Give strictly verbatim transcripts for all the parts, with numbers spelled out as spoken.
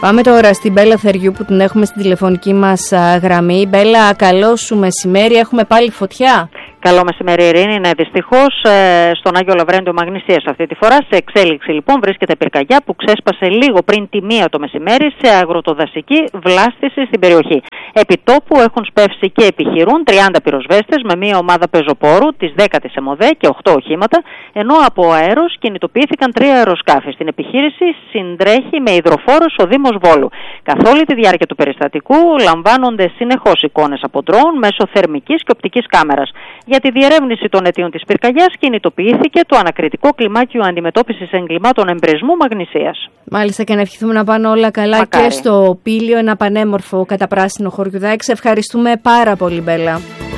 Πάμε τώρα στην Μπέλα Θεριού που την έχουμε στην τηλεφωνική μας γραμμή. Μπέλα, καλό σου μεσημέρι, έχουμε πάλι φωτιά. Καλό μεσημέρι, Ειρήνη. Ναι, δυστυχώς στον Άγιο Λαβρέντιο Μαγνησίας αυτή τη φορά. Σε εξέλιξη λοιπόν βρίσκεται πυρκαγιά που ξέσπασε λίγο πριν τη μία το μεσημέρι σε αγροτοδασική βλάστηση στην περιοχή. Επί τόπου έχουν σπεύσει και επιχειρούν τριάντα πυροσβέστες με μία ομάδα πεζοπόρου της δέκατης ΕΜΟΔΕ και οκτώ οχήματα, ενώ από αέρος κινητοποιήθηκαν τρία αεροσκάφη. Στην επιχείρηση συντρέχει με υδροφόρους ο Δήμος Βόλου. Καθ' όλη τη διάρκεια του περιστατικού λαμβάνονται συνεχώς εικόνες από ντρόουν μέσω θερμικής και οπτικής κάμερας. Για τη διερεύνηση των αιτίων της πυρκαγιάς κινητοποιήθηκε το ανακριτικό κλιμάκιο αντιμετώπισης εγκλημάτων εμπρισμού Μαγνησίας. Μάλιστα, και να ευχηθούμε να πάνε όλα καλά. Μακάρι. Και στο Πήλιο, ένα πανέμορφο καταπράσινο χωριουδάκι. Σε ευχαριστούμε πάρα πολύ, Μπέλα.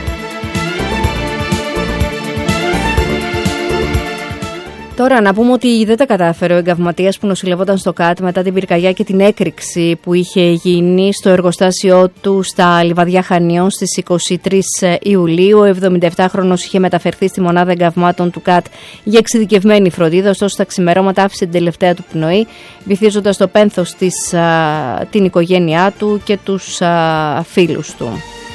Τώρα να πούμε ότι δεν τα κατάφερε ο εγκαυματίας που νοσηλευόταν στο ΚΑΤ μετά την πυρκαγιά και την έκρηξη που είχε γίνει στο εργοστάσιό του στα Λιβαδιά Χανίων στις είκοσι τρεις Ιουλίου. Ο εβδομηνταεπτάχρονος είχε μεταφερθεί στη μονάδα εγκαυμάτων του ΚΑΤ για εξειδικευμένη φροντίδα, ωστόσο στα ξημερώματα άφησε την τελευταία του πνοή, βυθίζοντας το πένθος της, α, την οικογένειά του και τους α, φίλους του.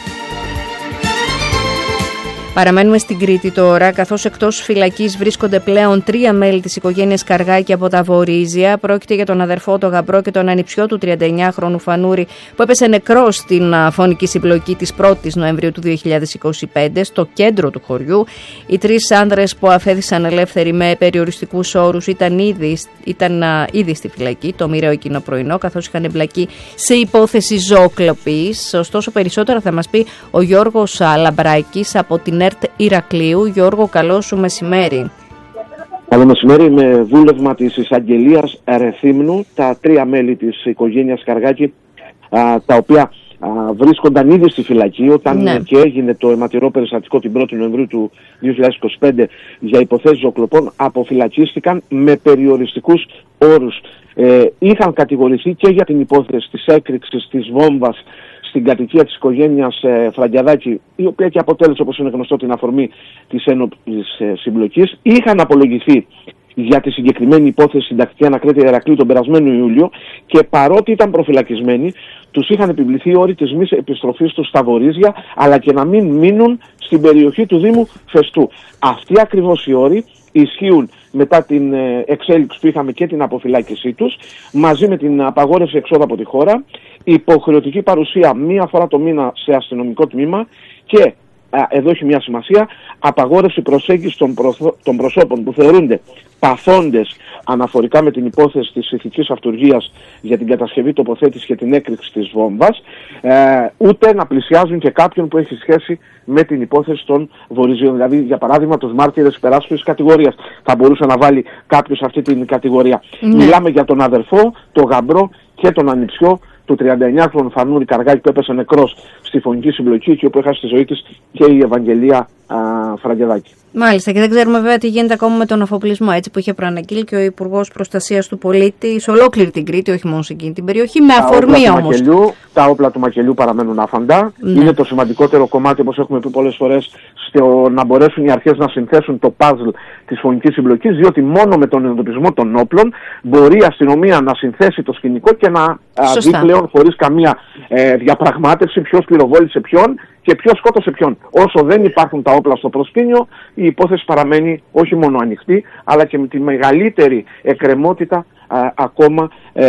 Παραμένουμε στην Κρήτη τώρα, καθώς εκτός φυλακής βρίσκονται πλέον τρία μέλη της οικογένειας Καργάκη από τα Βορίζια. Πρόκειται για τον αδερφό, τον γαμπρό και τον ανιψιό του τριάντα εννιάχρονου Φανούρη, που έπεσε νεκρός στην φωνική συμπλοκή της πρώτης Νοεμβρίου του δύο χιλιάδες είκοσι πέντε στο κέντρο του χωριού. Οι τρεις άνδρες που αφέθησαν ελεύθεροι με περιοριστικούς όρους ήταν ήδη, ήταν ήδη στη φυλακή το μοιραίο εκείνο πρωινό, καθώς είχαν εμπλακεί σε υπόθεση ζωοκλοπής. Ωστόσο, περισσότερα θα μας πει ο Γιώργος Λαμπράκης από την ΕΡΤ Ηρακλείου. Γιώργο, καλό σου μεσημέρι. Καλό μεσημέρι. Με βούλευμα της εισαγγελίας Ρεθύμνου, τα τρία μέλη της οικογένειας Καργάκη, α, τα οποία α, βρίσκονταν ήδη στη φυλακή όταν ναι. και έγινε το αιματηρό περιστατικό την πρώτη Νοεμβρίου του δύο χιλιάδες είκοσι πέντε για υποθέσεις ζωοκλοπών, αποφυλακίστηκαν με περιοριστικούς όρους. Ε, είχαν κατηγορηθεί και για την υπόθεση της έκρηξης της βόμβας στην κατοικία της οικογένειας ε, Φραγκιαδάκη, η οποία και αποτέλεσε, όπως είναι γνωστό, την αφορμή της ένοπλης ε, συμπλοκής. Είχαν απολογηθεί για τη συγκεκριμένη υπόθεση συντακτική ανακρίτρια Ηρακλείου τον περασμένο Ιούλιο και παρότι ήταν προφυλακισμένοι, τους είχαν επιβληθεί όροι της μη επιστροφής τους στα Βορίζια, αλλά και να μην μείνουν στην περιοχή του Δήμου Φεστού. Αυτοί ακριβώς οι όροι ισχύουν μετά την εξέλιξη που είχαμε και την αποφυλάκησή τους, μαζί με την απαγόρευση εξόδου από τη χώρα, υποχρεωτική παρουσία μία φορά το μήνα σε αστυνομικό τμήμα και, α, εδώ έχει μια σημασία, απαγόρευση προσέγγισης των, προθ, των προσώπων που θεωρούνται παθόντες αναφορικά με την υπόθεση της ηθικής αυτουργίας για την κατασκευή, τοποθέτηση και την έκρηξη της βόμβας, ε, ούτε να πλησιάζουν και κάποιον που έχει σχέση με την υπόθεση των Βορειζίων. Δηλαδή, για παράδειγμα, τους μάρτυρες υπεράσπισης κατηγορίας θα μπορούσε να βάλει κάποιος αυτή την κατηγορία. Mm. Μιλάμε για τον αδερφό, τον γαμπρό και τον ανιψιό του τριάντα εννιάχρονου Φανούρη Καργάκη που έπεσε νεκρός στη φωνική συμπλοκή και όπου έχασε τη ζωή της και η Ευαγγελία Φραγκιαδάκη. Μάλιστα, και δεν ξέρουμε βέβαια τι γίνεται ακόμα με τον αφοπλισμό, έτσι, που είχε προαναγγείλει και ο Υπουργός Προστασίας του Πολίτη σε ολόκληρη την Κρήτη, όχι μόνο σε εκείνη την περιοχή, με αφορμή όμως. Τα όπλα του μακελιού παραμένουν άφαντα. Ναι. Είναι το σημαντικότερο κομμάτι, όπως έχουμε πει πολλές φορές, στο να μπορέσουν οι αρχές να συνθέσουν το παζλ της φωνικής συμπλοκής, διότι μόνο με τον εντοπισμό των όπλων μπορεί η αστυνομία να συνθέσει το σκηνικό και να δει πλέον χωρίς καμία ε, διαπραγμάτευση ποιος πυροβόλησε ποιον και ποιος σκότωσε ποιον. Όσο δεν υπάρχουν τα όπλα στο προσκήνιο, η υπόθεση παραμένει όχι μόνο ανοιχτή, αλλά και με τη μεγαλύτερη εκκρεμότητα α, ακόμα ε,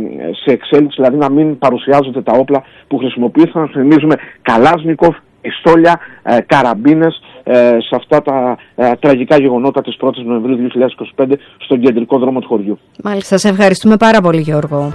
σε εξέλιξη, δηλαδή να μην παρουσιάζονται τα όπλα που χρησιμοποιήθηκαν. Θυμίζουμε Καλάσνικοφ, πιστόλια, ε, καραμπίνες ε, σε αυτά τα ε, τραγικά γεγονότα της πρώτης Νοεμβρίου δύο χιλιάδες είκοσι πέντε στον κεντρικό δρόμο του χωριού. Μάλιστα, σε ευχαριστούμε πάρα πολύ, Γιώργο.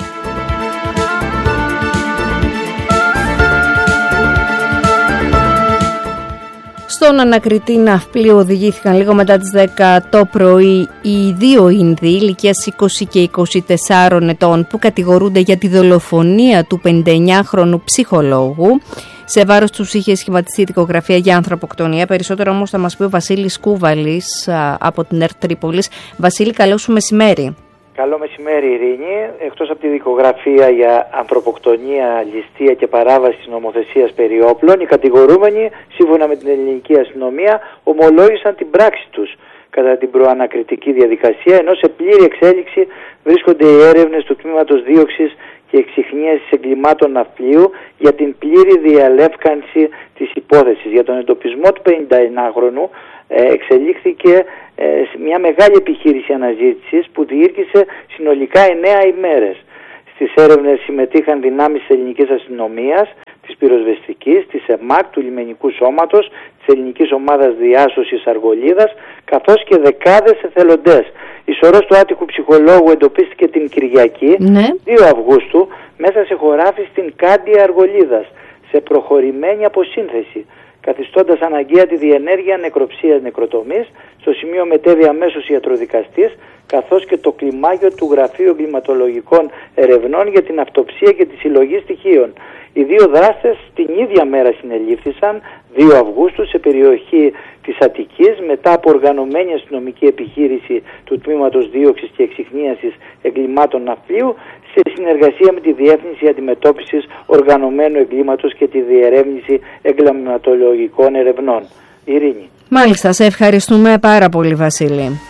Στον ανακριτή ναυπλίου οδηγήθηκαν λίγο μετά τις δέκα το πρωί οι δύο Ινδοί ηλικίας είκοσι και είκοσι τεσσάρων ετών που κατηγορούνται για τη δολοφονία του πενήντα εννιάχρονου ψυχολόγου. Σε βάρος τους είχε σχηματιστεί δικογραφία για ανθρωποκτονία. Περισσότερο όμως θα μας πει ο Βασίλης Κούβαλης από την ΕΡΤ Τρίπολης. Βασίλη, καλό σου μεσημέρι. Καλό μεσημέρι, Ειρήνη. Εκτός από τη δικογραφία για ανθρωποκτονία, ληστεία και παράβαση της νομοθεσίας περί όπλων, οι κατηγορούμενοι, σύμφωνα με την ελληνική αστυνομία, ομολόγησαν την πράξη τους. κατά την προανακριτική διαδικασία, ενώ σε πλήρη εξέλιξη βρίσκονται οι έρευνες του Τμήματος Δίωξης και Εξιχνίασης Εγκλημάτων Ναυπλίου για την πλήρη διαλεύκανση της υπόθεσης. Για τον εντοπισμό του πενηνταεννάχρονου ε, εξελίχθηκε ε, μια μεγάλη επιχείρηση αναζήτησης που διήρκησε συνολικά εννέα ημέρες. Στις έρευνες συμμετείχαν δυνάμεις της ελληνικής αστυνομίας, της πυροσβεστικής, της ΕΜΑΚ, του λιμενικού σώματος, της ελληνικής ομάδας διάσωσης Αργολίδας, καθώς και δεκάδες εθελοντές. Η σωρός του άτυχου ψυχολόγου εντοπίστηκε την Κυριακή, ναι. δύο Αυγούστου, μέσα σε χωράφι στην Κάντια Αργολίδας, σε προχωρημένη αποσύνθεση, καθιστώντας αναγκαία τη διενέργεια νεκροψίας νεκροτομής. Στο σημείο μετέβη αμέσως ιατροδικαστής, καθώς και το κλιμάκιο του Γραφείου Εγκληματολογικών Ερευνών για την αυτοψία και τη συλλογή στοιχείων. Οι δύο δράστες την ίδια μέρα συνελήφθησαν, δύο Αυγούστου, σε περιοχή της Αττικής, μετά από οργανωμένη αστυνομική επιχείρηση του Τμήματος Δίωξης και Εξιχνίασης Εγκλημάτων Ναυπλίου, σε συνεργασία με τη Διεύθυνση Αντιμετώπισης Οργανωμένου Εγκλήματος και τη Διερεύνηση Εγκληματολογικών Ερευνών. Ειρήνη. Μάλιστα, σε ευχαριστούμε πάρα πολύ, Βασίλη.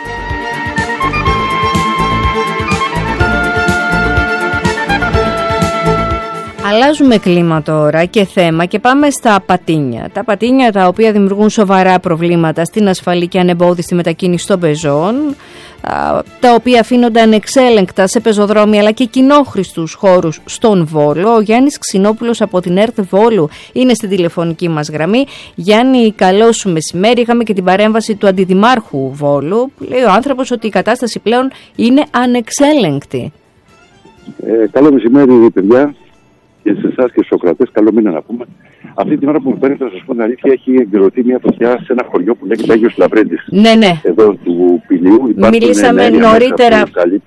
Αλλάζουμε κλίμα τώρα και θέμα και πάμε στα πατίνια. Τα πατίνια τα οποία δημιουργούν σοβαρά προβλήματα στην ασφαλή και ανεμπόδιστη μετακίνηση των πεζών, τα οποία αφήνονται ανεξέλεγκτα σε πεζοδρόμια αλλά και κοινόχρηστους χώρους στον Βόλο. Ο Γιάννης Ξινόπουλος από την ΕΡΤ Βόλου είναι στην τηλεφωνική μας γραμμή. Γιάννη, καλό σου μεσημέρι. Είχαμε και την παρέμβαση του Αντιδημάρχου Βόλου, που λέει ο άνθρωπος ότι η κατάσταση πλέον είναι ανεξέλεγκτη. Ε, καλό μεσημέρι, παιδιά. Και σε εσάς και στους Σοκρατές, καλό μήνα να πούμε. Αυτή την ώρα που με παίρνετε, να σας πω την αλήθεια, έχει εκδηλωθεί μια φωτιά σε ένα χωριό που λέγεται Άγιος Λαβρέντης. Ναι, ναι. Εδώ του Πηλίου. Μιλήσαμε νωρίτερα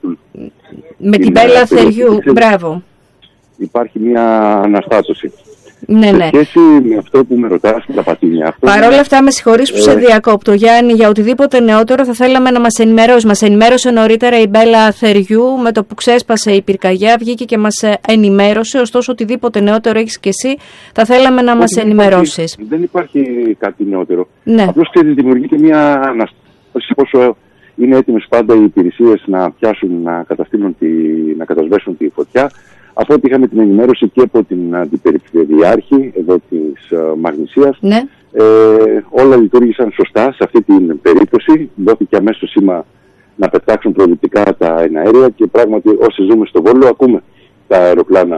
με την Μπέλα Θεριού. Μπράβο. Υπάρχει μια αναστάτωση. Ναι, ναι. Σε σχέση με αυτό που με ρωτάς με τα πατίνια. Παρ' όλα αυτά, με συγχωρείς που ε... σε διακόπτω, Γιάννη, για οτιδήποτε νεότερο θα θέλαμε να μας ενημερώσει. Μας ενημέρωσε νωρίτερα η Μπέλα Θεριού με το που ξέσπασε η πυρκαγιά, βγήκε και μας ενημέρωσε. Ωστόσο, οτιδήποτε νεότερο έχεις και εσύ, θα θέλαμε να μας ενημερώσεις. Δεν υπάρχει κάτι νεότερο. Ναι. Απλώς και δημιουργείται μια αναστάτωση. Πόσο είναι έτοιμες πάντα οι υπηρεσίες να πιάσουν, να καταστήλουν, τη, να κατασβέσουν τη φωτιά. Από ό,τι είχαμε την ενημέρωση και από την αντιπεριφερειάρχη εδώ της uh, Μαγνησίας, ναι. ε, όλα λειτουργήσαν σωστά σε αυτή την περίπτωση. Δόθηκε αμέσως σήμα να πετάξουν προληπτικά τα εναέρια και πράγματι όσοι ζούμε στο Βόλο ακούμε τα αεροπλάνα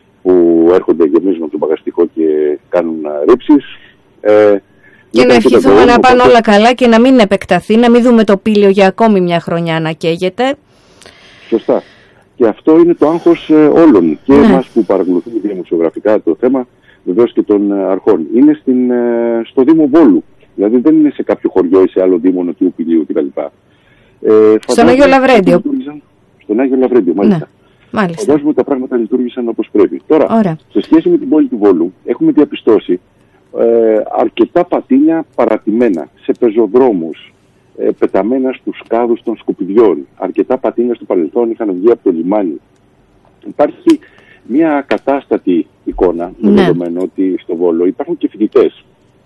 που έρχονται, γεμίζουν το μπαγαστικό και κάνουν ρήψεις. Ε, και να ευχηθούμε να πάνε όλα καλά και να μην επεκταθεί, να μην δούμε το Πήλιο για ακόμη μια χρονιά να καίγεται. Σωστά. Και αυτό είναι το άγχος ε, όλων και ναι. εμάς που παρακολουθούμε δημοσιογραφικά το θέμα, βεβαίως και των ε, αρχών. Είναι στην, ε, στο Δήμο Βόλου. Δηλαδή δεν είναι σε κάποιο χωριό ή σε άλλο δήμο Νοτιού Πηλίου κτλ. Ε, στον Άγιο Λαβρέντιο. Στον Άγιο Λαβρέντιο, μάλιστα. Ναι. Μάλιστα. Φαντάζομαι ότι τα πράγματα λειτουργήσαν όπως πρέπει. Τώρα, Ωραία. σε σχέση με την πόλη του Βόλου, έχουμε διαπιστώσει ε, αρκετά πατίνια παρατημένα σε πεζοδρόμους, ε, πεταμένα στους κάδους των σκουπιδιών. Αρκετά πατίνια στο παρελθόν είχαν βγει από το λιμάνι. Υπάρχει μια κατάστατη εικόνα, με ναι. δεδομένο ότι στο Βόλο υπάρχουν και φοιτητές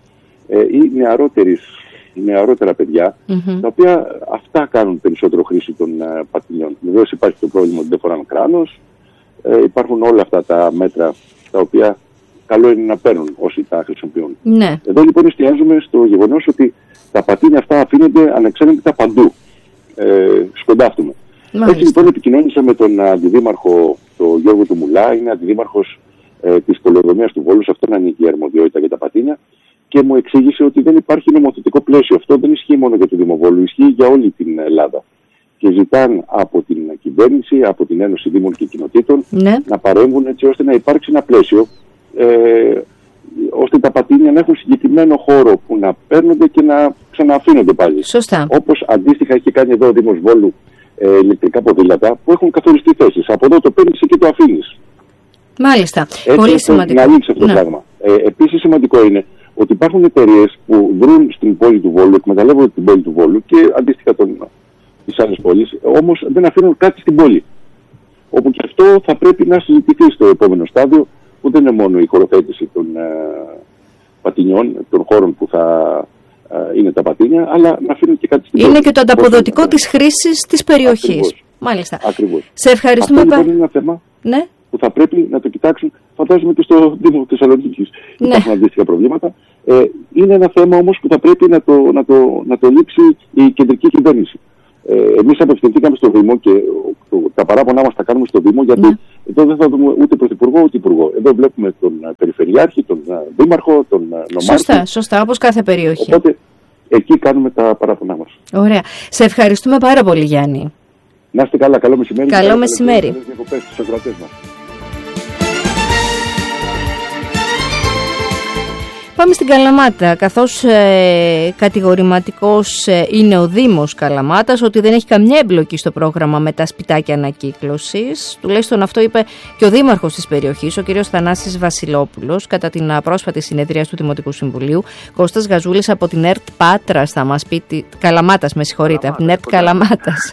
ε, ή νεαρότερες, νεαρότερα παιδιά, mm-hmm. τα οποία αυτά κάνουν περισσότερο χρήση των uh, πατινιών. Βεβαίως υπάρχει το πρόβλημα ότι δεν φοράνε κράνος, ε, υπάρχουν όλα αυτά τα μέτρα τα οποία καλό είναι να παίρνουν όσοι τα χρησιμοποιούν. Ναι. Εδώ λοιπόν εστιάζουμε στο γεγονός ότι τα πατίνια αυτά αφήνονται ανεξέλεγκτα παντού. Ε, σκοντάφτουμε. Μάλιστα. Έτσι λοιπόν επικοινώνησα με τον αντιδήμαρχο, τον Γιώργο του Μουλά, είναι αντιδήμαρχος ε, της πολεοδομίας του Βόλου, σε αυτόν ανήκει η αρμοδιότητα για τα πατίνια, και μου εξήγησε ότι δεν υπάρχει νομοθετικό πλαίσιο. Αυτό δεν ισχύει μόνο για το Δήμο Βόλου, ισχύει για όλη την Ελλάδα. Και ζητάν από την κυβέρνηση, από την Ένωση Δήμων και Κοινοτήτων, ναι. να παρέμβουν έτσι ώστε να υπάρξει ένα πλαίσιο, ε, ώστε τα πατίνια να έχουν συγκεκριμένο χώρο που να παίρνονται και να ξανααφήνονται πάλι. Σωστά. Όπως αντίστοιχα έχει κάνει εδώ ο Δήμος Βόλου ε, ηλεκτρικά ποδήλατα που έχουν καθοριστεί θέσεις. Από εδώ το παίρνεις και το αφήνεις. Μάλιστα. Έτσι, πολύ σημαντικό. Να λήξει αυτό ναι. το πράγμα. Ε, επίσης σημαντικό είναι ότι υπάρχουν εταιρείες που βρουν στην πόλη του Βόλου, εκμεταλλεύονται την πόλη του Βόλου και αντίστοιχα τον, τις άλλες πόλεις, όμως δεν αφήνουν κάτι στην πόλη. Όπου και αυτό θα πρέπει να συζητηθεί στο επόμενο στάδιο, που δεν είναι μόνο η χωροθέτηση των ε, πατινιών, των χώρων που θα είναι τα πατίνια, αλλά να αφήνουν και κάτι στην Είναι πόλη. και το ανταποδοτικό της χρήσης της περιοχής. Ακριβώς. Μάλιστα. Ακριβώς. Σε ευχαριστούμε πάρα πάρα πολύ. Είναι ένα θέμα ναι. που θα πρέπει να το κοιτάξουν, φαντάζομαι και στο Δήμο της Θεσσαλονίκης. Ναι. Υπάρχουν αντίστοιχα προβλήματα. Ε, είναι ένα θέμα όμως που θα πρέπει να το, να το, να το λήξει η κεντρική κυβέρνηση. Ε, εμείς απευθυνθήκαμε στο Δήμο και το, τα παράπονά μας τα κάνουμε στο Δήμο, γιατί ναι. εδώ δεν θα δούμε ούτε πρωθυπουργό ούτε υπουργό. Εδώ βλέπουμε τον Περιφερειάρχη, τον Δήμαρχο, τον Νομάρχη. Σωστά, σωστά, όπως κάθε περιοχή. Οπότε εκεί κάνουμε τα παράπονά μας. Ωραία. Σε ευχαριστούμε πάρα πολύ, Γιάννη. Να είστε καλά, καλό μεσημέρι. Καλό μεσημέρι. Πάμε στην Καλαμάτα, καθώς ε, κατηγορηματικός ε, είναι ο Δήμος Καλαμάτας ότι δεν έχει καμιά εμπλοκή στο πρόγραμμα με τα σπιτάκια ανακύκλωσης. Τουλάχιστον αυτό είπε και ο Δήμαρχος της περιοχής, ο κ. Θανάσης Βασιλόπουλος, κατά την πρόσφατη συνεδρία του Δημοτικού Συμβουλίου. Κώστας Γαζούλης από την ΕΡΤ Πάτρας θα μας πει, τη... Καλαμάτας με συγχωρείτε, από την ΕΡΤ Καλαμάτας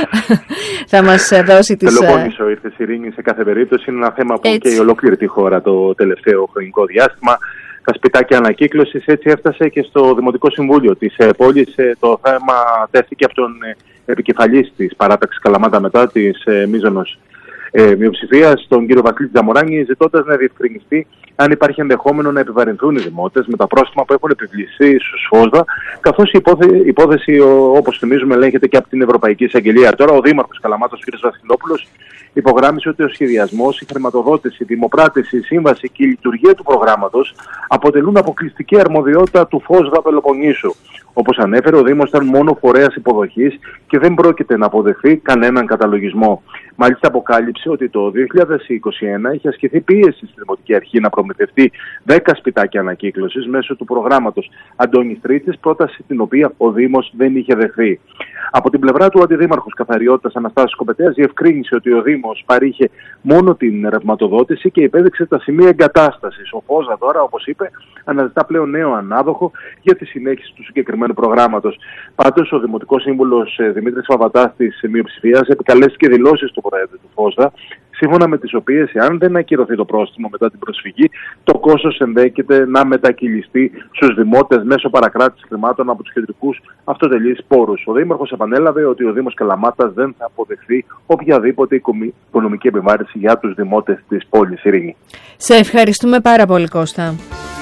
θα μας δώσει τις... Πελοπόννησο ήρθε Ειρήνη σε κάθε περίπτωση, είναι ένα θέμα που και η ολόκληρη τη χώρα το τελευταίο χρονικό διάστημα. Τα σπιτάκια ανακύκλωσης, έτσι έφτασε και στο Δημοτικό Συμβούλιο της ε, πόλης. Ε, το θέμα τέθηκε από τον ε, επικεφαλής της παράταξης Καλαμάτα μετά της ε, μείζωνος ε, μειοψηφίας, τον κύριο Βασίλη Τζαμοράνη, ζητώντας να διευκρινιστεί αν υπάρχει ενδεχόμενο να επιβαρυνθούν οι δημότες με τα πρόστιμα που έχουν επιβληθεί στους ΦΟΣΔΑ, καθώς η υπόθεση, υπόθεση όπως θυμίζουμε, ελέγχεται και από την Ευρωπαϊκή Εισαγγελία. Τώρα ο Δήμαρχος Καλαμάτας, ο κ. Βασιλόπουλος, υπογράμμισε ότι ο σχεδιασμός, η χρηματοδότηση, η δημοπράτηση, η σύμβαση και η λειτουργία του προγράμματος αποτελούν αποκλειστική αρμοδιότητα του ΦΟΣΔΑ Πελοποννήσου. Όπως ανέφερε, ο Δήμος ήταν μόνο φορέας υποδοχής και δεν πρόκειται να αποδεχθεί κανέναν καταλογισμό. Μάλιστα, αποκάλυψε ότι το δύο χιλιάδες είκοσι ένα είχε ασκηθεί πίεση στη Δημοτική Αρχή να προμηθευτεί δέκα σπιτάκια ανακύκλωσης μέσω του προγράμματος Αντώνης Τρίτσης, πρόταση την οποία ο Δήμος δεν είχε δεχθεί. Από την πλευρά του, ο Αντιδήμαρχος Καθαριότητας Αναστάσης Κοπετέας διευκρίνησε ότι ο Δήμος παρήχε μόνο την ρευματοδότηση και υπέδειξε τα σημεία εγκατάστασης. Ο ΦΟΣΔΑ τώρα, όπως είπε, αναζητά πλέον νέο ανάδοχο για τη συνέχιση του συγκεκριμένου προγράμματος. Πάντως, ο Δημοτικός Σύμβουλος Δημήτρης Παπατάς της μειοψηφίας επικαλέστηκε δηλώσεις του Προέδρου του ΦΟΣΔΑ, σύμφωνα με τις οποίες, εάν δεν ακυρωθεί το πρόστιμο μετά την προσφυγή, το κόστος ενδέχεται να μετακυλιστεί στους δημότες μέσω παρακράτησης χρημάτων από τους κεντρικούς αυτοτελείς πόρους. Ο Δήμαρχος επανέλαβε ότι ο Δήμος Καλαμάτας δεν θα αποδεχθεί οποιαδήποτε οικονομική επιβάρυνση για τους δημότες της πόλης. Ειρήνη. Σε ευχαριστούμε πάρα πολύ, Κώστα.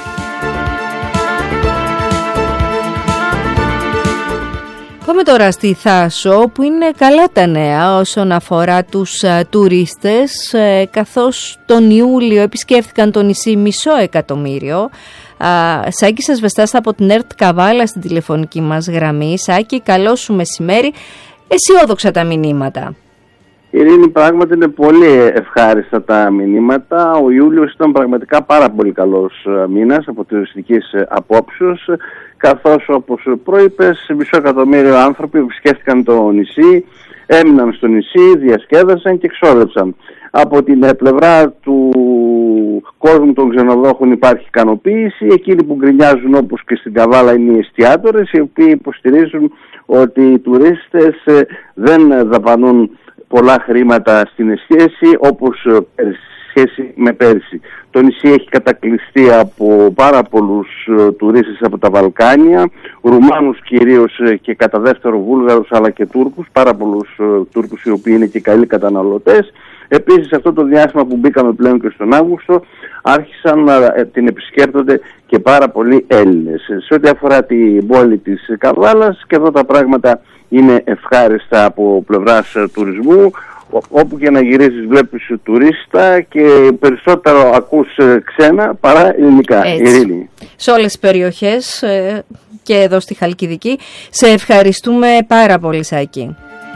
Πάμε τώρα στη Θάσο, που είναι καλά τα νέα όσον αφορά τους α, τουρίστες, ε, καθώς τον Ιούλιο επισκέφθηκαν το νησί μισό εκατομμύριο. Α, Σάκη Σασβεστάς από την ΕΡΤ Καβάλα στην τηλεφωνική μας γραμμή. Σάκη, καλό σου μεσημέρι. Αισιόδοξα τα μηνύματα. Ειρήνη, πράγματι είναι πολύ ευχάριστα τα μηνύματα. Ο Ιούλιος ήταν πραγματικά πάρα πολύ καλός μήνας από τουριστικής απόψεως, καθώς, όπως προείπες, μισό εκατομμύριο άνθρωποι επισκέφθηκαν το νησί, έμειναν στο νησί, διασκέδασαν και ξόδεψαν. Από την πλευρά του κόσμου των ξενοδόχων υπάρχει ικανοποίηση. Εκείνοι που γκρινιάζουν, όπως και στην Καβάλα, είναι οι εστιατόρες, οι οποίοι υποστηρίζουν ότι οι τουρίστες δεν δαπανούν πολλά χρήματα στην σχέση όπως σχέση με πέρσι. Το νησί έχει κατακλειστεί από πάρα πολλούς τουρίστες από τα Βαλκάνια, Ρουμάνους κυρίως και κατά δεύτερο Βούλγαρους, αλλά και Τούρκους, πάρα πολλούς Τούρκους οι οποίοι είναι και καλοί καταναλωτές. Επίσης, αυτό το διάστημα που μπήκαμε πλέον και στον Αύγουστο, άρχισαν να την επισκέπτονται και πάρα πολλοί Έλληνες. Σε ό,τι αφορά την πόλη της Καβάλας, και εδώ τα πράγματα είναι ευχάριστα από πλευράς τουρισμού. Όπου και να γυρίζεις βλέπεις τουρίστα και περισσότερο ακούς ξένα παρά ελληνικά. Ειρήνη. Σε όλες τις περιοχές και εδώ στη Χαλκιδική. Σε ευχαριστούμε πάρα πολύ, Σάκη.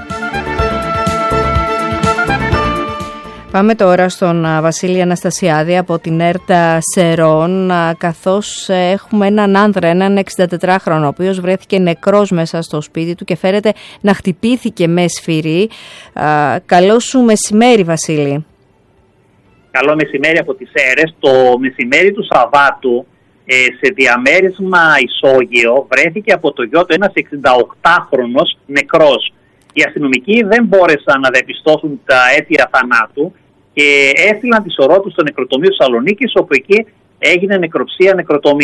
Πάμε τώρα στον Βασίλη Αναστασιάδη από την ΕΡΤ Σερών, καθώς έχουμε έναν άνδρα, έναν εξηντατετράχρονο, ο οποίος βρέθηκε νεκρός μέσα στο σπίτι του και φέρεται να χτυπήθηκε με σφυρί. Καλό σου μεσημέρι, Βασίλη. Καλό μεσημέρι από τις Σέρες. Το μεσημέρι του Σαββάτου, σε διαμέρισμα Ισόγειο, βρέθηκε από το γιο του ένας εξηνταοκτάχρονος νεκρός. Οι αστυνομικοί δεν μπόρεσαν να διαπιστώσουν τα αίτια θανάτου και έστειλαν τη σωρό του στο νεκροτομείο Θεσσαλονίκης, όπου εκεί έγινε νεκροψία νεκροτομή.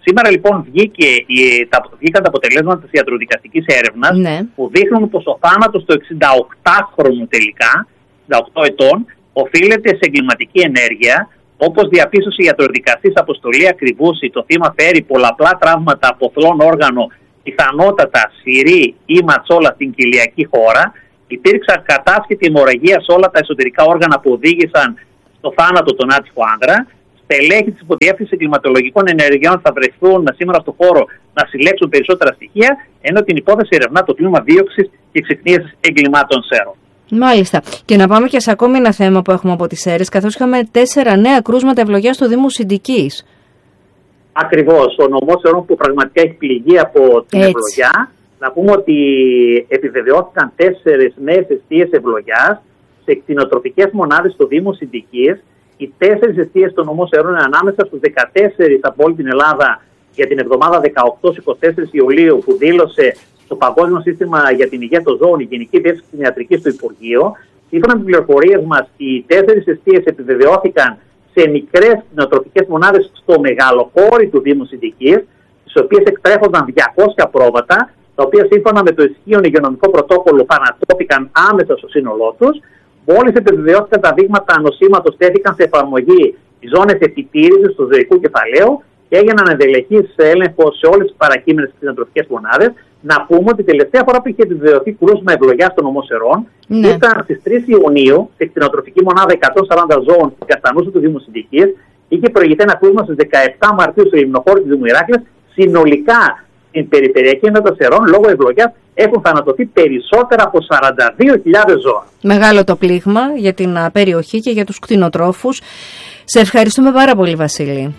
Σήμερα λοιπόν βγήκε, τα, βγήκαν τα αποτελέσματα της ιατροδικαστικής έρευνας, ναι, που δείχνουν πως ο θάνατος του εξηνταοκτάχρονου τελικά, εξήντα οκτώ ετών, οφείλεται σε εγκληματική ενέργεια. Όπως διαπίστωσε η ιατροδικαστής αποστολή Ακριβούση, το θύμα φέρει πολλαπλά τραύματα από θλόν όργανο, πιθανότατα σειρή ή ματσόλα στην κοιλιακή χώρα. Υπήρξαν κατάσχετη αιμορραγία σε όλα τα εσωτερικά όργανα που οδήγησαν στο θάνατο τον άτυχο άνδρα. Στελέχη της Υποδιεύθυνσης Εγκληματολογικών Ενεργειών θα βρεθούν σήμερα στο χώρο να συλλέξουν περισσότερα στοιχεία, ενώ την υπόθεση ερευνά το τμήμα δίωξης και εξυχνίασης εγκλημάτων ΣΕΡΟ. Μάλιστα. Και να πάμε και σε ακόμη ένα θέμα που έχουμε από τις ΣΕΡΕΣ, καθώς είχαμε τέσσερα νέα κρούσματα ευλογιάς στο Δήμο Συντικής. Ακριβώς. Ο νομός ΣΕΡΟ που πραγματικά έχει πληγεί από την Έτσι. ευλογιά. Να πούμε ότι επιβεβαιώθηκαν τέσσερις νέες εστίες ευλογιάς σε κτηνοτροφικές μονάδες στο Δήμο Συντικής. Οι τέσσερις εστίες των νομών ΣΕΡΟ είναι ανάμεσα στους δεκατέσσερις από όλη την Ελλάδα για την εβδομάδα δεκαοκτώ με είκοσι τέσσερα Ιουλίου, που δήλωσε στο Παγκόσμιο Σύστημα για την Υγεία των Ζώων η Γενική Διεύθυνση Κτηνιατρικής του Υπουργείο. Σύμφωνα με τις πληροφορίες μας, οι τέσσερις εστίες επιβεβαιώθηκαν σε μικρές κτηνοτροφικές μονάδες στο μεγαλοχώρι του Δήμου Συντικής, στις οποίες εκτρέφονταν διακόσια πρόβατα, τα οποία σύμφωνα με το ισχύον υγειονομικό πρωτόκολλο θανατώθηκαν άμεσα στο σύνολό τους. Μόλις επιβεβαιώθηκαν τα δείγματα νοσήματος, τέθηκαν σε εφαρμογή οι ζώνες επιτήρησης του ζωικού κεφαλαίου και έγιναν ενδελεχής έλεγχος σε όλες τις παρακείμενες κτηνοτροφικές μονάδες. Να πούμε ότι η τελευταία φορά που είχε επιβεβαιωθεί κρούσμα ευλογιάς των νομών ΣΕΡΟ ναι. ήταν στις τρεις Ιουνίου, σε κτηνοτροφική μονάδα εκατόν σαράντα ζώων στην Καστανούσα του Δήμου Συντικής. Είχε προηγηθεί ένα κρούσμα στις δεκαεπτά Μαρτίου στο λιμνοχώρι του Δήμου Ηράκλειας. Συνολικά στην περιφερειακή ενότητα ΣΕΡΟ λόγω ευλογιάς έχουν θανατωθεί περισσότερα από σαράντα δύο χιλιάδες ζώα. Μεγάλο το πλήγμα για την περιοχή και για τους κτηνοτρόφους. Σε ευχαριστούμε πάρα πολύ, Βασίλη.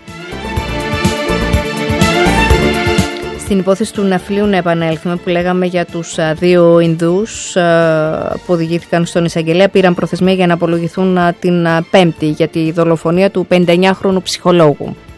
Στην υπόθεση του ναυλίου να επανέλθουμε, που λέγαμε για τους δύο Ινδούς που οδηγήθηκαν στον εισαγγελέα, πήραν προθεσμία για να απολογηθούν την Πέμπτη για τη δολοφονία του πενηνταεννιάχρονου ψυχολόγου.